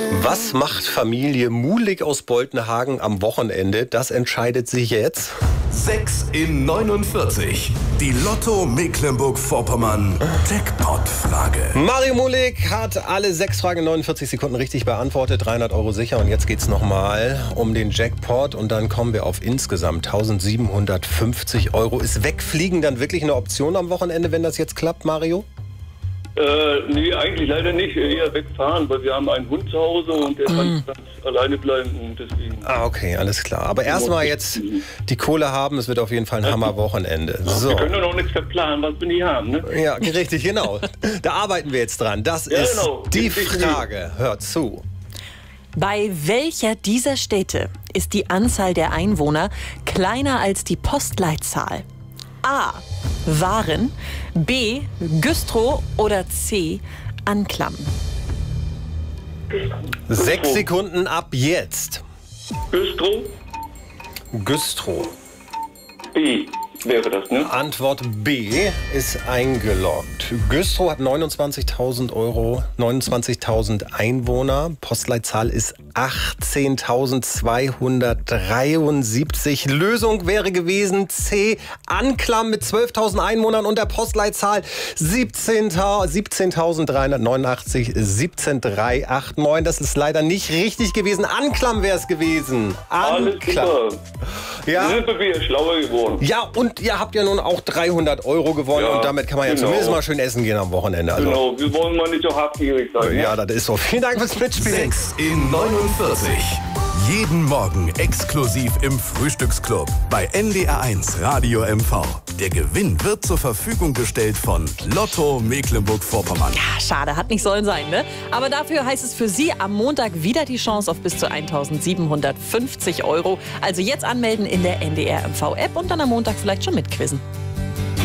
Was macht Familie Muhlig aus Boltenhagen am Wochenende? Das entscheidet sich jetzt. 6 in 49. Die Lotto Mecklenburg-Vorpommern Jackpot-Frage. Mario Muhlig hat alle 6 Fragen in 49 Sekunden richtig beantwortet. 300 Euro sicher. Und jetzt geht es nochmal um den Jackpot. Und dann kommen wir auf insgesamt 1750 Euro. Ist Wegfliegen dann wirklich eine Option am Wochenende, wenn das jetzt klappt, Mario? Nee, eigentlich leider nicht. Eher wegfahren, weil wir haben einen Hund zu Hause und der kann ganz alleine bleiben und deswegen. Ah, okay, alles klar. Aber erstmal jetzt die Kohle haben, es wird auf jeden Fall ein Hammer-Wochenende. So. Wir können ja noch nichts verplanen, was wir nicht haben, ne? Ja, richtig, genau. Da arbeiten wir jetzt dran. Das ist genau. die Frage. Hört zu. Bei welcher dieser Städte ist die Anzahl der Einwohner kleiner als die Postleitzahl? A. Waren, B. Güstrow oder C. Anklam? 6 Sekunden ab jetzt. Güstrow? Güstrow. B wäre das, ne? Antwort B ist eingeloggt. Güstrow hat 29.000 Euro, 29.000 Einwohner. Postleitzahl ist 18.273. Lösung wäre gewesen C. Anklam mit 12.000 Einwohnern und der Postleitzahl 17.389, 17.389. Das ist leider nicht richtig gewesen. Anklam wäre es gewesen. Alles super. Ja. Sind wir wieder schlauer geworden. Ja, und ihr habt ja nun auch 300 Euro gewonnen Ja, und damit kann man ja genau. zumindest mal schön essen gehen am Wochenende. Also, Genau, wir wollen mal nicht so habgierig sein. Ne? ja, das ist so. Vielen Dank fürs Mitspielen. 6 in 49. Jeden Morgen exklusiv im Frühstücksclub bei NDR1 Radio MV. Der Gewinn wird zur Verfügung gestellt von Lotto Mecklenburg-Vorpommern. Ja, schade, hat nicht sollen sein, ne? Aber dafür heißt es für Sie am Montag wieder die Chance auf bis zu 1.750 Euro. Also jetzt anmelden in der NDR MV App und dann am Montag vielleicht schon mitquizzen.